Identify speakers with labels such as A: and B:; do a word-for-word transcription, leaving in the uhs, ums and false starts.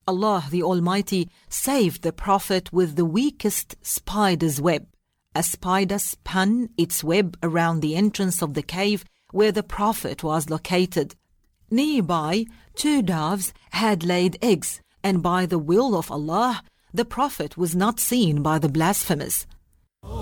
A: Allah the Almighty saved the Prophet with the weakest spider's web. A spider spun its web around the entrance of the cave where the Prophet was located. Nearby, two doves had laid eggs, and by the will of Allah, the Prophet was not seen by the blasphemous.